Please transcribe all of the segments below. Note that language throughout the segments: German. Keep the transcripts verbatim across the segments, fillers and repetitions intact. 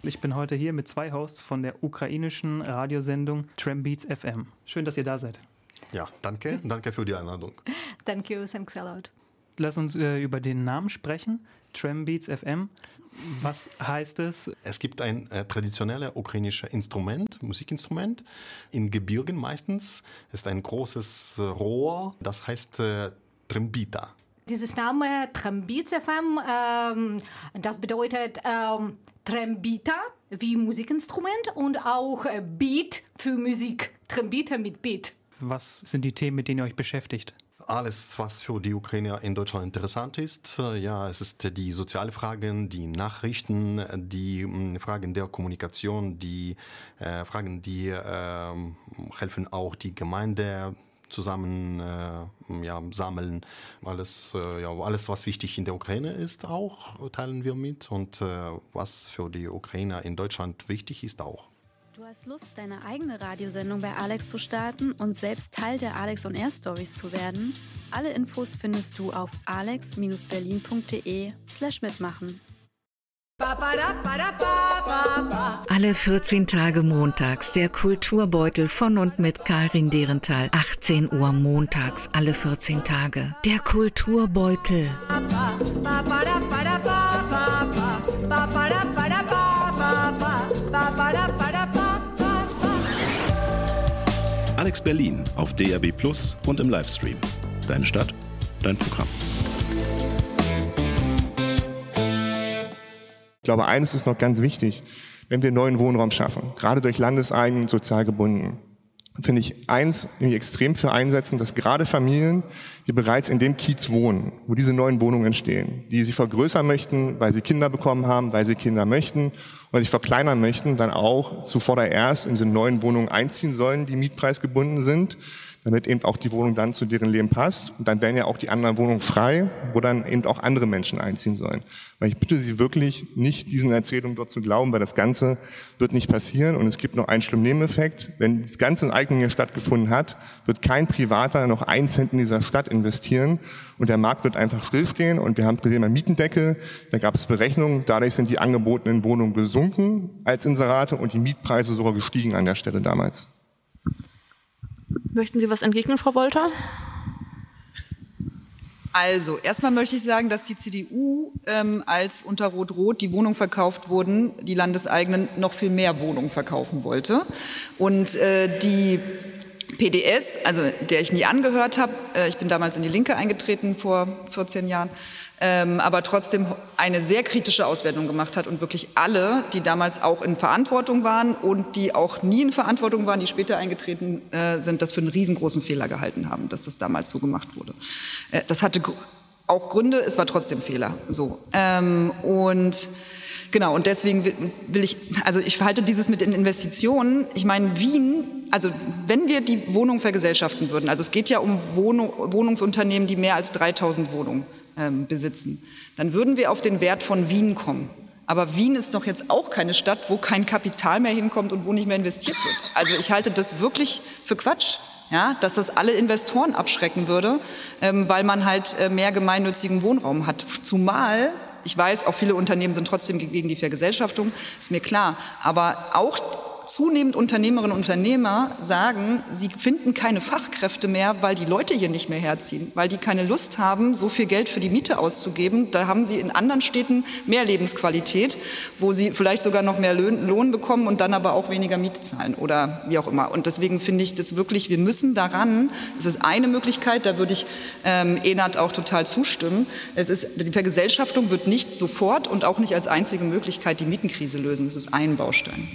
Ich bin heute hier mit zwei Hosts von der ukrainischen Radiosendung Trambeats F M. Schön, dass ihr da seid. Ja, danke. Danke für die Einladung. Thank you, thanks a lot. Lass uns äh, über den Namen sprechen. Trambeats F M. Was heißt es? Es gibt ein äh, traditionelles ukrainisches Instrument, Musikinstrument, in Gebirgen meistens. Es ist ein großes äh, Rohr, das heißt äh, Trambita. Dieses Name Trambeats F M, ähm, das bedeutet ähm, Trambita wie Musikinstrument und auch äh, Beat für Musik. Trambita mit Beat. Was sind die Themen, mit denen ihr euch beschäftigt? Alles, was für die Ukrainer in Deutschland interessant ist. Ja, es ist die sozialen Fragen, die Nachrichten, die äh, Fragen der Kommunikation, die äh, Fragen, die äh, helfen auch die Gemeinde zusammen äh, ja, sammeln. Alles, äh, ja, alles, was wichtig in der Ukraine ist, auch teilen wir mit. Und äh, was für die Ukrainer in Deutschland wichtig ist, auch. Du hast Lust, deine eigene Radiosendung bei Alex zu starten und selbst Teil der Alex on Air Stories zu werden? Alle Infos findest du auf alex berlin punkt de slash mitmachen. Alle vierzehn Tage montags der Kulturbeutel von und mit Karin Derenthal. achtzehn Uhr montags, alle vierzehn Tage. Der Kulturbeutel. Alex Berlin auf D A B Plus und im Livestream. Deine Stadt, dein Programm. Ich glaube, eines ist noch ganz wichtig, wenn wir neuen Wohnraum schaffen, gerade durch landeseigen und sozial gebunden, finde ich eins nämlich extrem für einsetzen, dass gerade Familien, die bereits in dem Kiez wohnen, wo diese neuen Wohnungen entstehen, die sich vergrößern möchten, weil sie Kinder bekommen haben, weil sie Kinder möchten oder sich verkleinern möchten, dann auch zuvordererst in diese neuen Wohnungen einziehen sollen, die mietpreisgebunden sind, damit eben auch die Wohnung dann zu deren Leben passt. Und dann werden ja auch die anderen Wohnungen frei, wo dann eben auch andere Menschen einziehen sollen. Weil ich bitte Sie wirklich, nicht diesen Erzählungen dort zu glauben, weil das Ganze wird nicht passieren. Und es gibt noch einen schlimmen Nebeneffekt. Wenn das Ganze in Eignungen stattgefunden hat, wird kein Privater noch einen Cent in dieser Stadt investieren. Und der Markt wird einfach stillstehen. Und wir haben Probleme am Mietendeckel. Da gab es Berechnungen. Dadurch sind die angebotenen Wohnungen gesunken als Inserate und die Mietpreise sogar gestiegen an der Stelle damals. Möchten Sie was entgegnen, Frau Wolter? Also, erstmal möchte ich sagen, dass die C D U, ähm, als unter Rot-Rot die Wohnungen verkauft wurden, die landeseigenen, noch viel mehr Wohnungen verkaufen wollte. Und äh, die P D S, also der ich nie angehört habe, äh, ich bin damals in die Linke eingetreten vor vierzehn Jahren, ähm, aber trotzdem eine sehr kritische Auswertung gemacht hat und wirklich alle, die damals auch in Verantwortung waren und die auch nie in Verantwortung waren, die später eingetreten äh, sind, das für einen riesengroßen Fehler gehalten haben, dass das damals so gemacht wurde. Äh, das hatte auch Gründe, es war trotzdem Fehler. So. Ähm, und genau, und deswegen will ich, also ich halte dieses mit den Investitionen, ich meine, Wien, also wenn wir die Wohnung vergesellschaften würden, also es geht ja um Wohnung, Wohnungsunternehmen, die mehr als dreitausend Wohnungen ähm, besitzen, dann würden wir auf den Wert von Wien kommen. Aber Wien ist doch jetzt auch keine Stadt, wo kein Kapital mehr hinkommt und wo nicht mehr investiert wird. Also ich halte das wirklich für Quatsch. Ja, dass das alle Investoren abschrecken würde, ähm, weil man halt äh, mehr gemeinnützigen Wohnraum hat. Zumal, ich weiß, auch viele Unternehmen sind trotzdem gegen die Vergesellschaftung, ist mir klar, aber auch zunehmend Unternehmerinnen und Unternehmer sagen, sie finden keine Fachkräfte mehr, weil die Leute hier nicht mehr herziehen, weil die keine Lust haben, so viel Geld für die Miete auszugeben. Da haben sie in anderen Städten mehr Lebensqualität, wo sie vielleicht sogar noch mehr Lohn bekommen und dann aber auch weniger Miete zahlen oder wie auch immer. Und deswegen finde ich das wirklich, wir müssen daran, es ist eine Möglichkeit, da würde ich ähm, Enat auch total zustimmen. Es ist, die Vergesellschaftung wird nicht sofort und auch nicht als einzige Möglichkeit die Mietenkrise lösen. Das ist ein Baustein.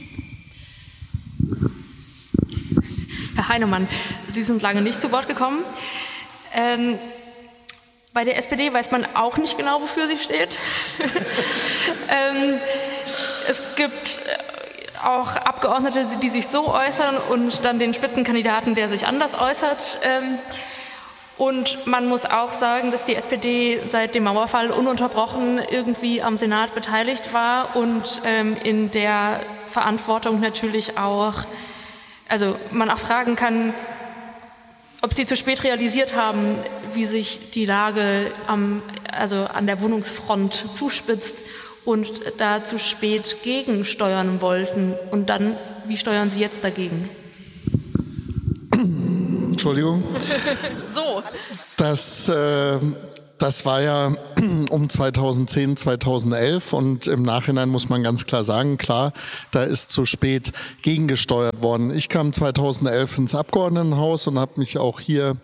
Herr Heinemann, Sie sind lange nicht zu Wort gekommen. Ähm, bei der S P D weiß man auch nicht genau, wofür sie steht. ähm, es gibt auch Abgeordnete, die sich so äußern und dann den Spitzenkandidaten, der sich anders äußert. Ähm, und man muss auch sagen, dass die S P D seit dem Mauerfall ununterbrochen irgendwie am Senat beteiligt war und ähm, in der Verantwortung natürlich auch, also man auch fragen kann, ob sie zu spät realisiert haben, wie sich die Lage am, also an der Wohnungsfront zuspitzt und da zu spät gegensteuern wollten. Und dann, wie steuern Sie jetzt dagegen? Entschuldigung. So. Das, äh, das war ja um zweitausendzehn, zweitausendelf und im Nachhinein muss man ganz klar sagen, klar, da ist zu spät gegengesteuert worden. Ich kam zweitausendelf ins Abgeordnetenhaus und habe mich auch hier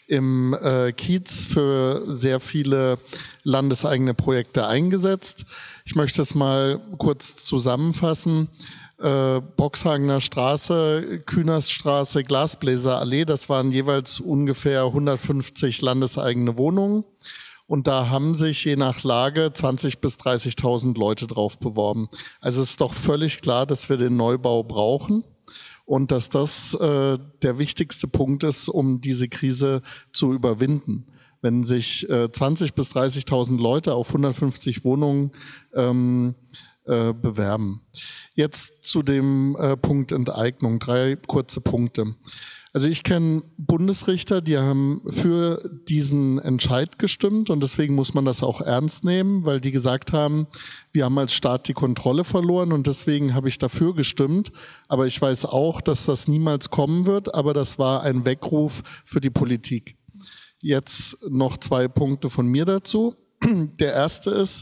im äh, Kiez für sehr viele landeseigene Projekte eingesetzt. Ich möchte es mal kurz zusammenfassen. Äh, Boxhagener Straße, Künaststraße, Glasbläserallee, das waren jeweils ungefähr hundertfünfzig landeseigene Wohnungen. Und da haben sich je nach Lage zwanzigtausend bis dreißigtausend Leute drauf beworben. Also es ist doch völlig klar, dass wir den Neubau brauchen und dass das äh, der wichtigste Punkt ist, um diese Krise zu überwinden. Wenn sich äh, zwanzigtausend bis dreißigtausend Leute auf hundertfünfzig Wohnungen ähm, äh, bewerben. Jetzt zu dem äh, Punkt Enteignung. Drei kurze Punkte. Also ich kenne Bundesrichter, die haben für diesen Entscheid gestimmt und deswegen muss man das auch ernst nehmen, weil die gesagt haben, wir haben als Staat die Kontrolle verloren und deswegen habe ich dafür gestimmt. Aber ich weiß auch, dass das niemals kommen wird, aber das war ein Weckruf für die Politik. Jetzt noch zwei Punkte von mir dazu. Der erste ist,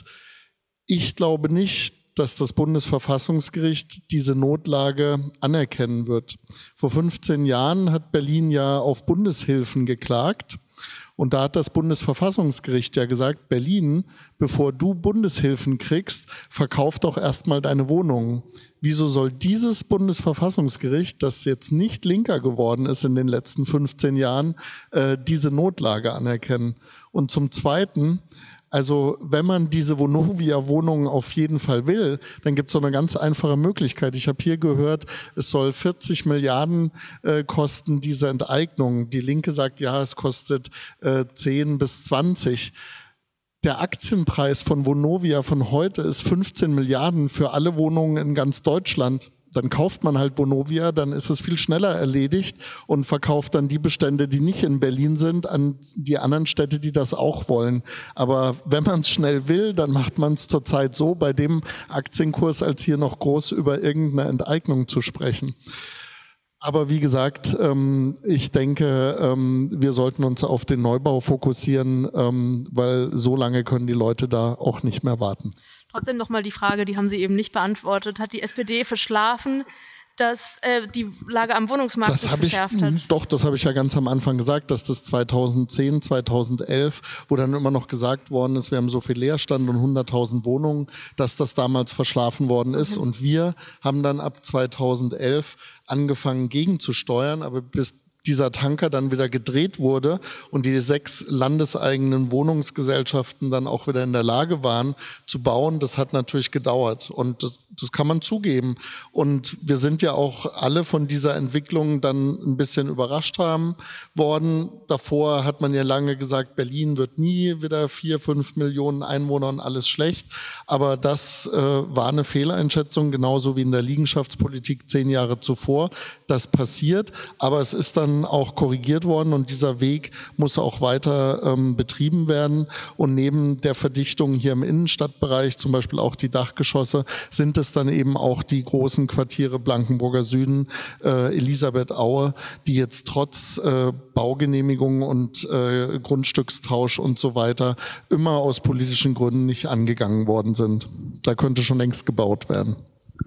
ich glaube nicht, dass das Bundesverfassungsgericht diese Notlage anerkennen wird. Vor fünfzehn Jahren hat Berlin ja auf Bundeshilfen geklagt und da hat das Bundesverfassungsgericht ja gesagt, Berlin, bevor du Bundeshilfen kriegst, verkauf doch erstmal deine Wohnungen. Wieso soll dieses Bundesverfassungsgericht, das jetzt nicht linker geworden ist in den letzten fünfzehn Jahren, äh, diese Notlage anerkennen? Und zum Zweiten, also wenn man diese Vonovia-Wohnungen auf jeden Fall will, dann gibt es so eine ganz einfache Möglichkeit. Ich habe hier gehört, es soll vierzig Milliarden äh, kosten, diese Enteignung. Die Linke sagt, ja, es kostet äh, zehn bis zwanzig. Der Aktienpreis von Vonovia von heute ist fünfzehn Milliarden für alle Wohnungen in ganz Deutschland. Dann kauft man halt Vonovia, dann ist es viel schneller erledigt und verkauft dann die Bestände, die nicht in Berlin sind, an die anderen Städte, die das auch wollen. Aber wenn man es schnell will, dann macht man es zurzeit so bei dem Aktienkurs, als hier noch groß über irgendeine Enteignung zu sprechen. Aber wie gesagt, ich denke, wir sollten uns auf den Neubau fokussieren, weil so lange können die Leute da auch nicht mehr warten. Trotzdem nochmal die Frage, die haben Sie eben nicht beantwortet. Hat die S P D verschlafen, dass äh, die Lage am Wohnungsmarkt das sich ich, verschärft hat? Doch, das habe ich ja ganz am Anfang gesagt, dass das zweitausendzehn, zweitausendelf, wo dann immer noch gesagt worden ist, wir haben so viel Leerstand und hunderttausend Wohnungen, dass das damals verschlafen worden ist. Mhm. Und wir haben dann ab zweitausendelf angefangen gegenzusteuern, aber bis dieser Tanker dann wieder gedreht wurde und die sechs landeseigenen Wohnungsgesellschaften dann auch wieder in der Lage waren zu bauen, das hat natürlich gedauert und das, das kann man zugeben. Und wir sind ja auch alle von dieser Entwicklung dann ein bisschen überrascht haben worden. Davor hat man ja lange gesagt, Berlin wird nie wieder vier, fünf Millionen Einwohner und alles schlecht. Aber das äh, war eine Fehleinschätzung, genauso wie in der Liegenschaftspolitik zehn Jahre zuvor. Das passiert, aber es ist dann auch korrigiert worden und dieser Weg muss auch weiter ähm, betrieben werden. Und neben der Verdichtung hier im Innenstadtbereich, zum Beispiel auch die Dachgeschosse, sind es dann eben auch die großen Quartiere Blankenburger Süden, äh, Elisabeth Aue, die jetzt trotz äh, Baugenehmigungen und äh, Grundstückstausch und so weiter immer aus politischen Gründen nicht angegangen worden sind. Da könnte schon längst gebaut werden.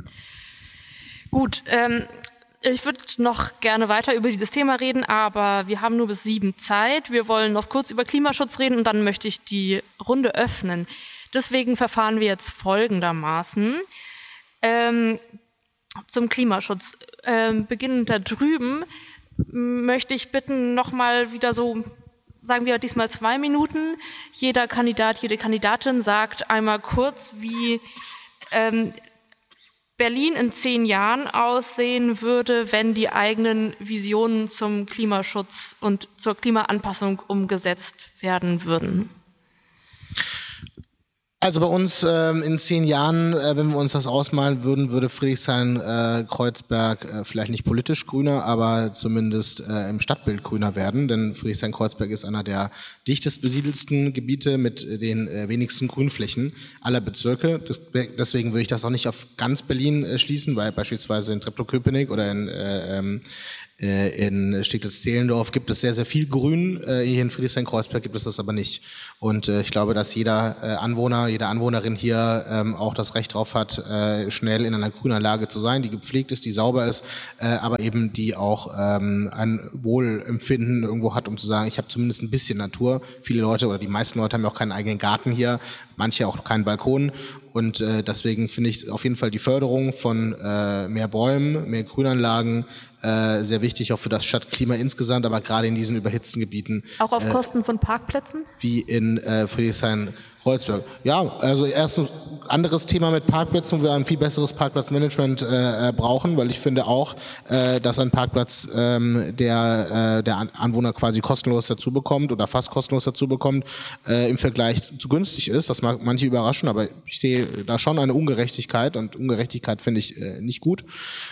Gut, ähm ich würde noch gerne weiter über dieses Thema reden, aber wir haben nur bis sieben Zeit. Wir wollen noch kurz über Klimaschutz reden und dann möchte ich die Runde öffnen. Deswegen verfahren wir jetzt folgendermaßen. Ähm, zum Klimaschutz. Ähm, beginnend da drüben möchte ich bitten, nochmal wieder so, sagen wir diesmal zwei Minuten. Jeder Kandidat, jede Kandidatin sagt einmal kurz, wie ähm, Berlin in zehn Jahren aussehen würde, wenn die eigenen Visionen zum Klimaschutz und zur Klimaanpassung umgesetzt werden würden? Also bei uns äh, in zehn Jahren, äh, wenn wir uns das ausmalen würden, würde Friedrichshain-Kreuzberg äh, vielleicht nicht politisch grüner, aber zumindest äh, im Stadtbild grüner werden. Denn Friedrichshain-Kreuzberg ist einer der dichtest besiedelsten Gebiete mit den äh, wenigsten Grünflächen aller Bezirke. Das, deswegen würde ich das auch nicht auf ganz Berlin äh, schließen, weil beispielsweise in Treptow-Köpenick oder in äh, ähm, in Steglitz-Zehlendorf gibt es sehr, sehr viel Grün. Hier in Friedrichshain-Kreuzberg gibt es das aber nicht. Und ich glaube, dass jeder Anwohner, jede Anwohnerin hier auch das Recht drauf hat, schnell in einer Grünanlage zu sein, die gepflegt ist, die sauber ist, aber eben die auch ein Wohlempfinden irgendwo hat, um zu sagen, ich habe zumindest ein bisschen Natur. Viele Leute oder die meisten Leute haben ja auch keinen eigenen Garten hier, manche auch keinen Balkon. Und äh, deswegen finde ich auf jeden Fall die Förderung von äh, mehr Bäumen, mehr Grünanlagen äh, sehr wichtig, auch für das Stadtklima insgesamt, aber gerade in diesen überhitzten Gebieten. Auch auf äh, Kosten von Parkplätzen? Wie in äh, Friedrichshain-Kreuzberg. Ja, also erstens anderes Thema mit Parkplätzen, wo wir ein viel besseres Parkplatzmanagement äh, brauchen, weil ich finde auch, äh, dass ein Parkplatz ähm, der, äh, der Anwohner quasi kostenlos dazu bekommt oder fast kostenlos dazu bekommt, äh, im Vergleich zu günstig ist. Das mag manche überraschen, aber ich sehe da schon eine Ungerechtigkeit und Ungerechtigkeit finde ich äh, nicht gut.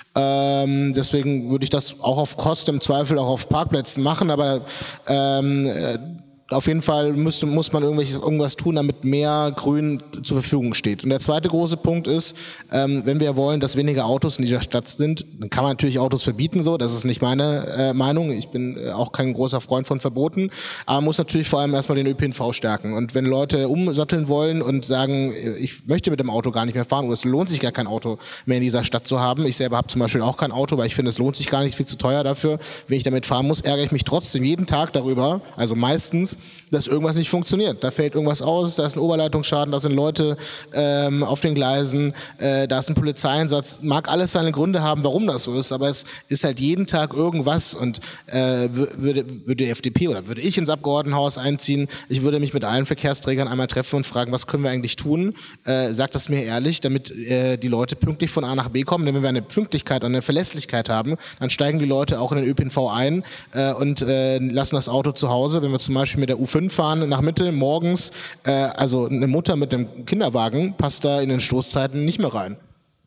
Ähm, deswegen würde ich das auch auf Kosten im Zweifel auch auf Parkplätzen machen, aber ähm, äh, auf jeden Fall müsste, muss man irgendwas tun, damit mehr Grün zur Verfügung steht. Und der zweite große Punkt ist, ähm, wenn wir wollen, dass weniger Autos in dieser Stadt sind, dann kann man natürlich Autos verbieten, so. Das ist nicht meine äh, Meinung. Ich bin äh, auch kein großer Freund von Verboten. Aber man muss natürlich vor allem erstmal den Ö P N V stärken. Und wenn Leute umsatteln wollen und sagen, ich möchte mit dem Auto gar nicht mehr fahren oder es lohnt sich gar kein Auto mehr in dieser Stadt zu haben. Ich selber habe zum Beispiel auch kein Auto, weil ich finde, es lohnt sich gar nicht, viel zu teuer dafür. Wenn ich damit fahren muss, ärgere ich mich trotzdem jeden Tag darüber, also meistens, dass irgendwas nicht funktioniert. Da fällt irgendwas aus, da ist ein Oberleitungsschaden, da sind Leute ähm, auf den Gleisen, äh, da ist ein Polizeieinsatz. Mag alles seine Gründe haben, warum das so ist, aber es ist halt jeden Tag irgendwas und äh, würde, würde die F D P oder würde ich ins Abgeordnetenhaus einziehen, ich würde mich mit allen Verkehrsträgern einmal treffen und fragen, was können wir eigentlich tun? Äh, sagt das mir ehrlich, damit äh, die Leute pünktlich von A nach B kommen. Denn wenn wir eine Pünktlichkeit und eine Verlässlichkeit haben, dann steigen die Leute auch in den Ö P N V ein äh, und äh, lassen das Auto zu Hause. Wenn wir zum Beispiel mit der U fünf fahren nach Mitte morgens, äh, also eine Mutter mit dem Kinderwagen passt da in den Stoßzeiten nicht mehr rein.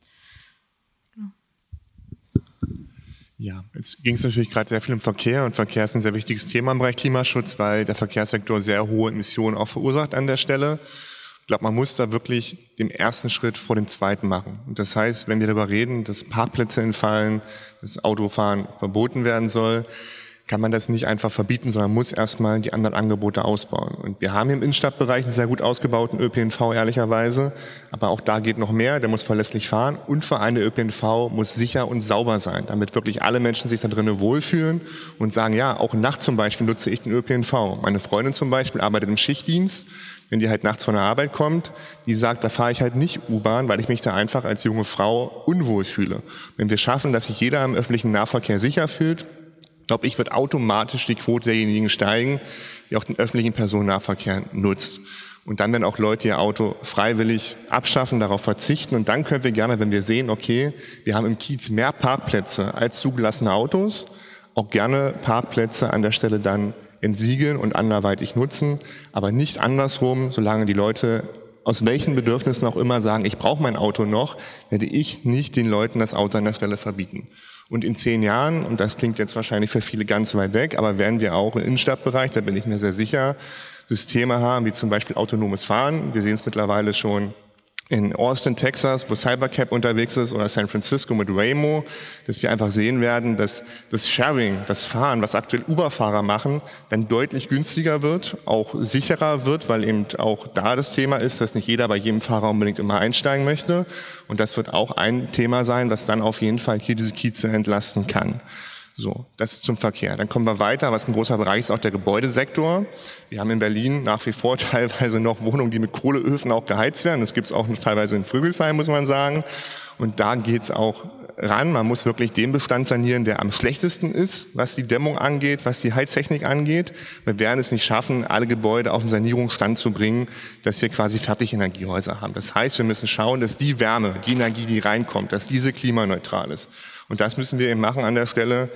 Ja, jetzt ging es natürlich gerade sehr viel um Verkehr und Verkehr ist ein sehr wichtiges Thema im Bereich Klimaschutz, weil der Verkehrssektor sehr hohe Emissionen auch verursacht an der Stelle. Ich glaube, man muss da wirklich den ersten Schritt vor dem zweiten machen. Und das heißt, wenn wir darüber reden, dass Parkplätze entfallen, dass Autofahren verboten werden soll, kann man das nicht einfach verbieten, sondern muss erstmal die anderen Angebote ausbauen. Und wir haben hier im Innenstadtbereich einen sehr gut ausgebauten Ö P N V, ehrlicherweise. Aber auch da geht noch mehr, der muss verlässlich fahren. Und vor allem der Ö P N V muss sicher und sauber sein, damit wirklich alle Menschen sich da drinnen wohlfühlen und sagen, ja, auch nachts zum Beispiel nutze ich den Ö P N V. Meine Freundin zum Beispiel arbeitet im Schichtdienst. Wenn die halt nachts von der Arbeit kommt, die sagt, da fahre ich halt nicht U-Bahn, weil ich mich da einfach als junge Frau unwohl fühle. Wenn wir schaffen, dass sich jeder im öffentlichen Nahverkehr sicher fühlt, glaube ich, wird automatisch die Quote derjenigen steigen, die auch den öffentlichen Personennahverkehr nutzt. Und dann werden auch Leute ihr Auto freiwillig abschaffen, darauf verzichten. Und dann können wir gerne, wenn wir sehen, okay, wir haben im Kiez mehr Parkplätze als zugelassene Autos, auch gerne Parkplätze an der Stelle dann entsiegeln und anderweitig nutzen, aber nicht andersrum, solange die Leute aus welchen Bedürfnissen auch immer sagen, ich brauche mein Auto noch, werde ich nicht den Leuten das Auto an der Stelle verbieten. Und in zehn Jahren, und das klingt jetzt wahrscheinlich für viele ganz weit weg, aber werden wir auch im Innenstadtbereich, da bin ich mir sehr sicher, Systeme haben, wie zum Beispiel autonomes Fahren. Wir sehen es mittlerweile schon in Austin, Texas, wo Cybercab unterwegs ist, oder San Francisco mit Waymo, dass wir einfach sehen werden, dass das Sharing, das Fahren, was aktuell Uber-Fahrer machen, dann deutlich günstiger wird, auch sicherer wird, weil eben auch da das Thema ist, dass nicht jeder bei jedem Fahrer unbedingt immer einsteigen möchte. Und das wird auch ein Thema sein, was dann auf jeden Fall hier diese Kieze entlasten kann. So, das ist zum Verkehr. Dann kommen wir weiter, was ein großer Bereich ist, auch der Gebäudesektor. Wir haben in Berlin nach wie vor teilweise noch Wohnungen, die mit Kohleöfen auch geheizt werden. Das gibt es auch noch teilweise in Friedrichshain, muss man sagen. Und da geht es auch ran. Man muss wirklich den Bestand sanieren, der am schlechtesten ist, was die Dämmung angeht, was die Heiztechnik angeht. Wir werden es nicht schaffen, alle Gebäude auf den Sanierungsstand zu bringen, dass wir quasi Fertigenergiehäuser haben. Das heißt, wir müssen schauen, dass die Wärme, die Energie, die reinkommt, dass diese klimaneutral ist. Und das müssen wir eben machen an der Stelle.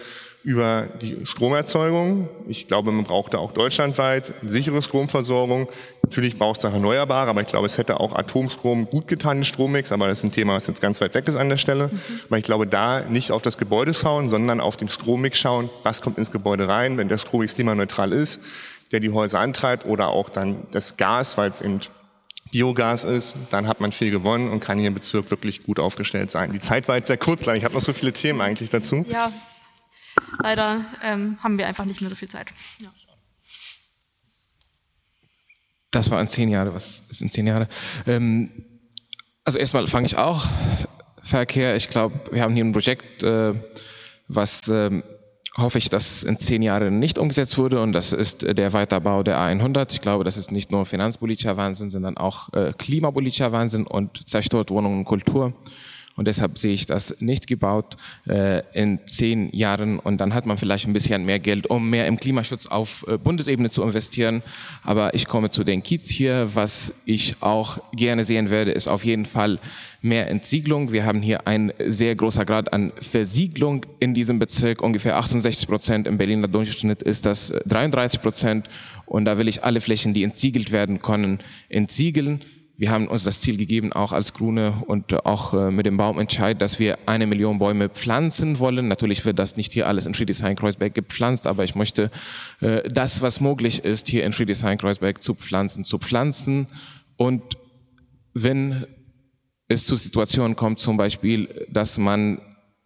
über die Stromerzeugung. Ich glaube, man braucht da auch deutschlandweit eine sichere Stromversorgung. Natürlich braucht es da Erneuerbare, aber ich glaube, es hätte auch Atomstrom gut getan, den Strommix, aber das ist ein Thema, was jetzt ganz weit weg ist an der Stelle. Mhm. Aber ich glaube, da nicht auf das Gebäude schauen, sondern auf den Strommix schauen, was kommt ins Gebäude rein, wenn der Strommix klimaneutral ist, der die Häuser antreibt, oder auch dann das Gas, weil es eben Biogas ist, dann hat man viel gewonnen und kann hier im Bezirk wirklich gut aufgestellt sein. Die Zeit war jetzt sehr kurz, ich habe noch so viele Themen eigentlich dazu. Ja, leider ähm, haben wir einfach nicht mehr so viel Zeit. Ja. Das war in zehn Jahren. Was ist in zehn Jahren? Ähm, also erstmal fange ich auch Verkehr. Ich glaube, wir haben hier ein Projekt, äh, was äh, hoffe ich, dass in zehn Jahren nicht umgesetzt wurde, und das ist der Weiterbau der A hundert. Ich glaube, das ist nicht nur finanzpolitischer Wahnsinn, sondern auch äh, klimapolitischer Wahnsinn und zerstört Wohnungen und Kultur. Und deshalb sehe ich das nicht gebaut äh, in zehn Jahren. Und dann hat man vielleicht ein bisschen mehr Geld, um mehr im Klimaschutz auf äh, Bundesebene zu investieren. Aber ich komme zu den Kiez hier. Was ich auch gerne sehen werde, ist auf jeden Fall mehr Entsiegelung. Wir haben hier ein sehr großer Grad an Versiegelung in diesem Bezirk. Ungefähr achtundsechzig Prozent, im Berliner Durchschnitt ist das dreiunddreißig Prozent. Und da will ich alle Flächen, die entsiegelt werden können, entsiegeln. Wir haben uns das Ziel gegeben, auch als Grüne und auch äh, mit dem Baumentscheid, dass wir eine Million Bäume pflanzen wollen. Natürlich wird das nicht hier alles in Friedrichshain-Kreuzberg gepflanzt, aber ich möchte äh, das, was möglich ist, hier in Friedrichshain-Kreuzberg zu pflanzen, zu pflanzen. Und wenn es zu Situationen kommt, zum Beispiel, dass man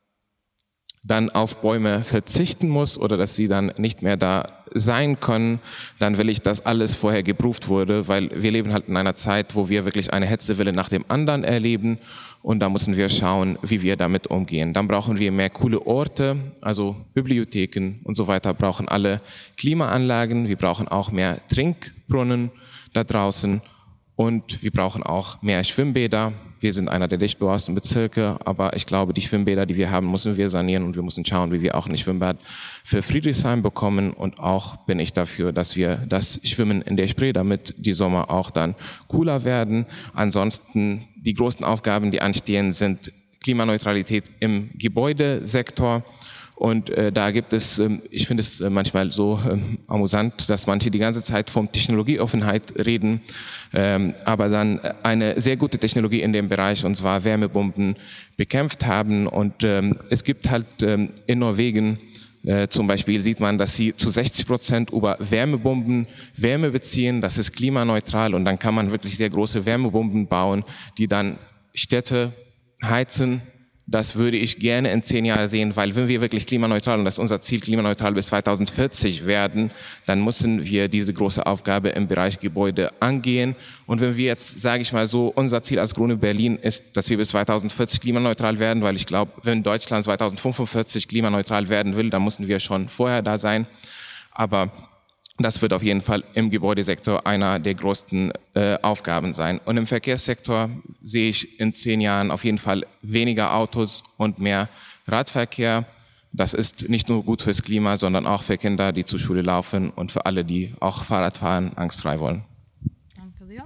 dann auf Bäume verzichten muss oder dass sie dann nicht mehr da sein können, dann will ich, dass alles vorher geprüft wurde, weil wir leben halt in einer Zeit, wo wir wirklich eine Hetzewelle nach dem anderen erleben, und da müssen wir schauen, wie wir damit umgehen. Dann brauchen wir mehr coole Orte, also Bibliotheken und so weiter, brauchen alle Klimaanlagen, wir brauchen auch mehr Trinkbrunnen da draußen, und wir brauchen auch mehr Schwimmbäder. Wir sind einer der dicht bebausten Bezirke, aber ich glaube, die Schwimmbäder, die wir haben, müssen wir sanieren, und wir müssen schauen, wie wir auch ein Schwimmbad für Friedrichshain bekommen. Und auch bin ich dafür, dass wir das Schwimmen in der Spree, damit die Sommer auch dann cooler werden. Ansonsten die großen Aufgaben, die anstehen, sind Klimaneutralität im Gebäudesektor. Und äh, da gibt es, ähm, ich finde es äh, manchmal so ähm, amüsant, dass manche die ganze Zeit von Technologieoffenheit reden, ähm, aber dann eine sehr gute Technologie in dem Bereich, und zwar Wärmepumpen, bekämpft haben. Und ähm, es gibt halt ähm, in Norwegen äh, zum Beispiel, sieht man, dass sie zu sechzig Prozent über Wärmepumpen Wärme beziehen. Das ist klimaneutral, und dann kann man wirklich sehr große Wärmepumpen bauen, die dann Städte heizen. Das würde ich gerne in zehn Jahren sehen, weil wenn wir wirklich klimaneutral, und das ist unser Ziel, klimaneutral bis zweitausendvierzig werden, dann müssen wir diese große Aufgabe im Bereich Gebäude angehen. Und wenn wir jetzt, sage ich mal so, unser Ziel als Grüne Berlin ist, dass wir bis zweitausendvierzig klimaneutral werden, weil ich glaube, wenn Deutschland zweitausendfünfundvierzig klimaneutral werden will, dann müssen wir schon vorher da sein. Aber das wird auf jeden Fall im Gebäudesektor einer der größten äh, Aufgaben sein. Und im Verkehrssektor sehe ich in zehn Jahren auf jeden Fall weniger Autos und mehr Radverkehr. Das ist nicht nur gut fürs Klima, sondern auch für Kinder, die zur Schule laufen, und für alle, die auch Fahrrad fahren, angstfrei wollen. Danke sehr.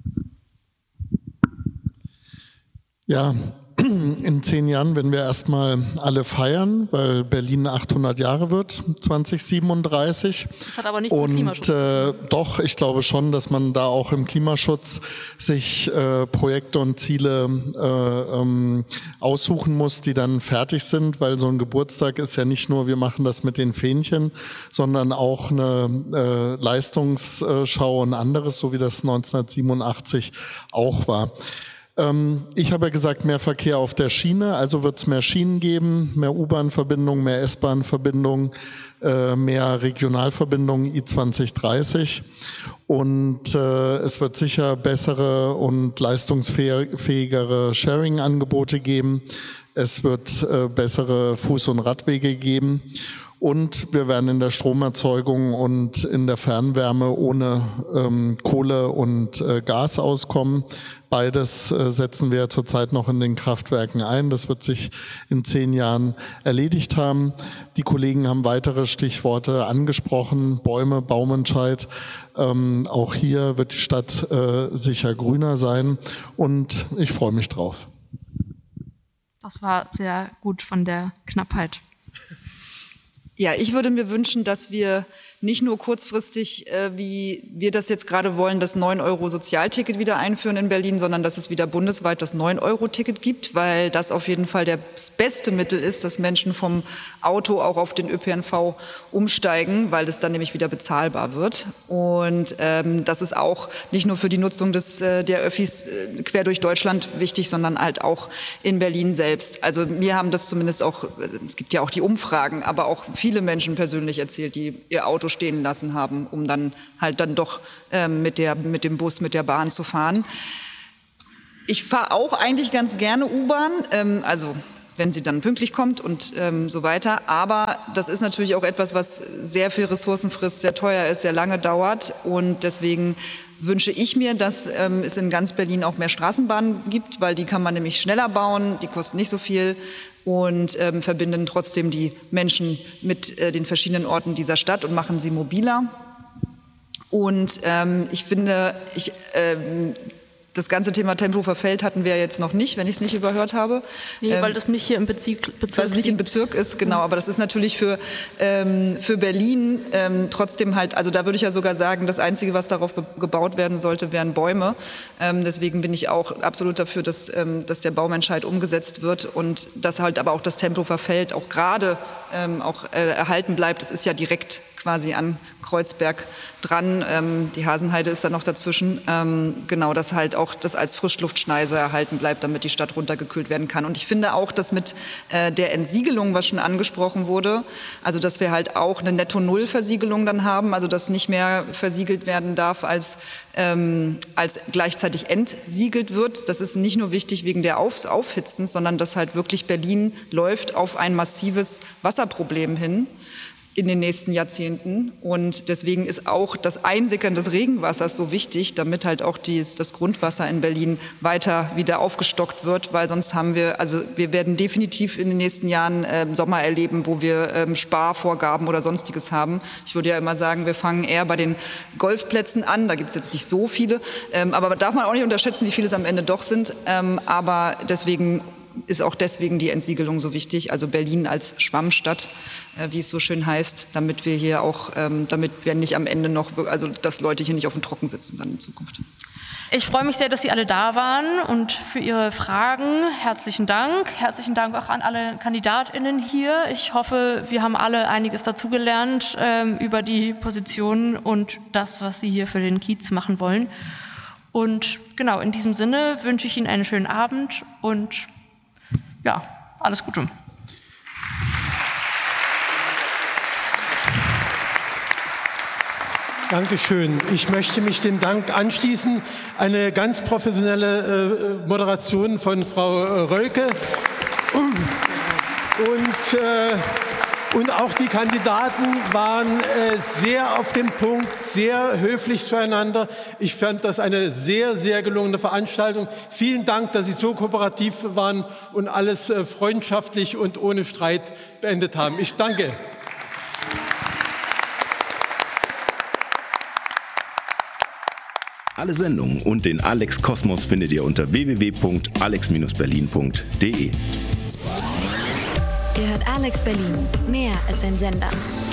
Ja, in zehn Jahren, wenn wir erstmal alle feiern, weil Berlin achthundert Jahre wird, zwanzig siebenunddreißig. Das hat aber nichts und, mit Klimaschutz äh, zu tun. Doch, ich glaube schon, dass man da auch im Klimaschutz sich äh, Projekte und Ziele äh, ähm, aussuchen muss, die dann fertig sind, weil so ein Geburtstag ist ja nicht nur, wir machen das mit den Fähnchen, sondern auch eine äh, Leistungsschau und anderes, so wie das neunzehnhundertsiebenundachtzig auch war. Ich habe ja gesagt, mehr Verkehr auf der Schiene, also wird es mehr Schienen geben, mehr U-Bahn-Verbindungen, mehr S-Bahn-Verbindungen, mehr Regionalverbindungen I zwanzig dreißig, und äh, es wird sicher bessere und leistungsfähigere Sharing-Angebote geben, es wird äh, bessere Fuß- und Radwege geben. Und wir werden in der Stromerzeugung und in der Fernwärme ohne ähm, Kohle und äh, Gas auskommen. Beides äh, setzen wir zurzeit noch in den Kraftwerken ein. Das wird sich in zehn Jahren erledigt haben. Die Kollegen haben weitere Stichworte angesprochen. Bäume, Baumentscheid. Ähm, auch hier wird die Stadt äh, sicher grüner sein. Und ich freue mich drauf. Das war sehr gut von der Knappheit. Ja, ich würde mir wünschen, dass wir nicht nur kurzfristig, äh, wie wir das jetzt gerade wollen, das neun Euro Sozialticket wieder einführen in Berlin, sondern dass es wieder bundesweit das neun Euro Ticket gibt, weil das auf jeden Fall das beste Mittel ist, dass Menschen vom Auto auch auf den Ö P N V umsteigen, weil es dann nämlich wieder bezahlbar wird. Und ähm, das ist auch nicht nur für die Nutzung des, äh, der Öffis äh, quer durch Deutschland wichtig, sondern halt auch in Berlin selbst. Also mir haben das zumindest auch, es gibt ja auch die Umfragen, aber auch viele Menschen persönlich erzählt, die ihr Auto stehen lassen haben, um dann halt dann doch ähm, mit, der, mit dem Bus, mit der Bahn zu fahren. Ich fahre auch eigentlich ganz gerne U-Bahn, ähm, also wenn sie dann pünktlich kommt und ähm, so weiter. Aber das ist natürlich auch etwas, was sehr viel Ressourcen frisst, sehr teuer ist, sehr lange dauert. Und deswegen wünsche ich mir, dass ähm, es in ganz Berlin auch mehr Straßenbahnen gibt, weil die kann man nämlich schneller bauen, die kosten nicht so viel und ähm, verbinden trotzdem die Menschen mit äh, den verschiedenen Orten dieser Stadt und machen sie mobiler. Und ähm, ich finde, ich, ähm, das ganze Thema Tempelhofer verfällt hatten wir jetzt noch nicht, wenn ich es nicht überhört habe. Nee, ähm, weil das nicht hier im Bezirk, Bezirk Weil es nicht im Bezirk ist, genau. Aber das ist natürlich für, ähm, für Berlin ähm, trotzdem halt, also da würde ich ja sogar sagen, das Einzige, was darauf gebaut werden sollte, wären Bäume. Ähm, deswegen bin ich auch absolut dafür, dass, ähm, dass der Baumentscheid umgesetzt wird und dass halt aber auch das Tempelhofer Feld auch gerade ähm, auch äh, erhalten bleibt. Es ist ja direkt quasi an Kreuzberg dran. Ähm, die Hasenheide ist da noch dazwischen. Ähm, genau, dass halt auch das als Frischluftschneise erhalten bleibt, damit die Stadt runtergekühlt werden kann. Und ich finde auch, dass mit äh, der Entsiegelung, was schon angesprochen wurde, also dass wir halt auch eine Netto-Null-Versiegelung dann haben, also dass nicht mehr versiegelt werden darf, als, ähm, als gleichzeitig entsiegelt wird. Das ist nicht nur wichtig wegen der Auf Aufhitzens, sondern dass halt wirklich Berlin läuft auf ein massives Wasserproblem hin in den nächsten Jahrzehnten. Und deswegen ist auch das Einsickern des Regenwassers so wichtig, damit halt auch dies, das Grundwasser in Berlin weiter wieder aufgestockt wird, weil sonst haben wir, also wir werden definitiv in den nächsten Jahren äh, Sommer erleben, wo wir ähm, Sparvorgaben oder Sonstiges haben. Ich würde ja immer sagen, wir fangen eher bei den Golfplätzen an, da gibt es jetzt nicht so viele, ähm, aber darf man auch nicht unterschätzen, wie viele es am Ende doch sind, ähm, aber deswegen ist auch deswegen die Entsiegelung so wichtig, also Berlin als Schwammstadt, äh, wie es so schön heißt, damit wir hier auch, ähm, damit wir nicht am Ende noch, also dass Leute hier nicht auf dem Trocken sitzen dann in Zukunft. Ich freue mich sehr, dass Sie alle da waren und für Ihre Fragen herzlichen Dank. Herzlichen Dank auch an alle KandidatInnen hier. Ich hoffe, wir haben alle einiges dazugelernt ähm, über die Positionen und das, was Sie hier für den Kiez machen wollen. Und genau, in diesem Sinne wünsche ich Ihnen einen schönen Abend und ja, alles Gute. Dankeschön. Ich möchte mich dem Dank anschließen. Eine ganz professionelle äh, Moderation von Frau äh, Rölke. Und, äh, und auch die Kandidaten waren äh, sehr auf dem Punkt, sehr höflich zueinander. Ich fand das eine sehr, sehr gelungene Veranstaltung. Vielen Dank, dass Sie so kooperativ waren und alles äh, freundschaftlich und ohne Streit beendet haben. Ich danke. Alle Sendungen und den Alex Kosmos findet ihr unter w w w punkt alex Bindestrich berlin punkt de. Ihr hört Alex Berlin, mehr als ein Sender.